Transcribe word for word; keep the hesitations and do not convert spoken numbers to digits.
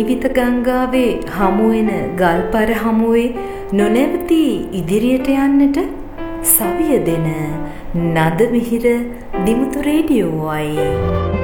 ජීවිත ගංගාවේ හමුවෙන ගල්පර හමුවේ නොනැවතී ඉදිරියට යන්නට සවිය දෙන නද මිහිර දිමුතු රේඩියෝවයි.